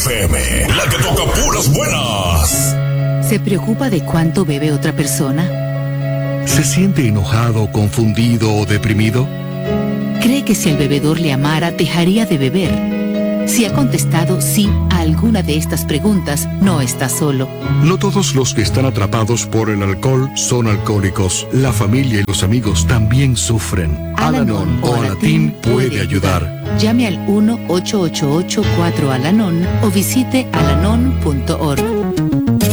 FM, la que toca puras buenas. ¿Se preocupa de cuánto bebe otra persona? ¿Se siente enojado, confundido o deprimido? ¿Cree que si el bebedor le amara, dejaría de beber? Si ha contestado sí a alguna de estas preguntas, no está solo. No todos los que están atrapados por el alcohol son alcohólicos. La familia y los amigos también sufren. Al-Anon o Alatín puede ayudar. Llame al 1-888-4-Alanon o visite alanon.org.